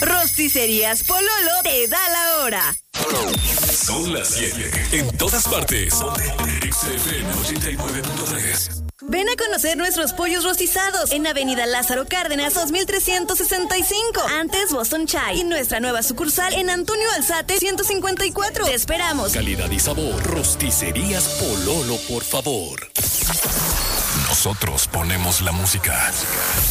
Rosticerías Pololo te da la hora. Son las 7. En todas partes. XFM 89.3. Ven a conocer nuestros pollos rostizados en Avenida Lázaro Cárdenas 2365. Antes Boston Chai. Y nuestra nueva sucursal en Antonio Alzate 154. Te esperamos. Calidad y sabor. Rosticerías Pololo, por favor. Nosotros ponemos la música.